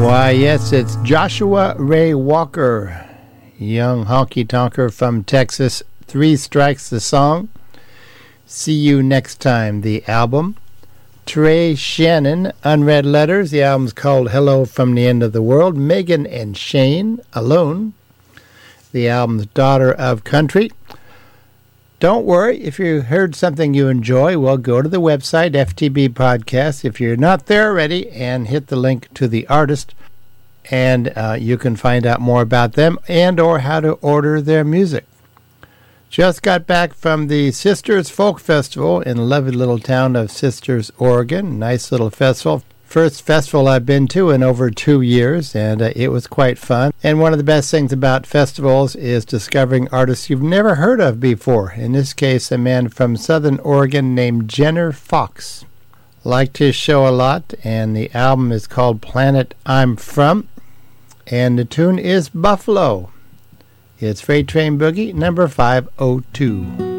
Why, yes, it's Joshua Ray Walker, young honky-tonker from Texas. 3 Strikes the song. See You Next Time, the album. Trey Shannon, Unread Letters. The album's called Hello from the End of the World. Megan and Shane, Alone. The album's Daughter of Country. Don't worry, if you heard something you enjoy, well, go to the website, FTB Podcast, if you're not there already, and hit the link to the artist, and you can find out more about them and or how to order their music. Just got back from the Sisters Folk Festival in the lovely little town of Sisters, Oregon. Nice little festival. First festival I've been to in over 2 years, and it was quite fun. And one of the best things about festivals is discovering artists you've never heard of before. In this case, a man from Southern Oregon named Jenner Fox. Liked his show a lot, and the album is called Planet I'm From, and the tune is Buffalo. It's Freight Train Boogie, number 502.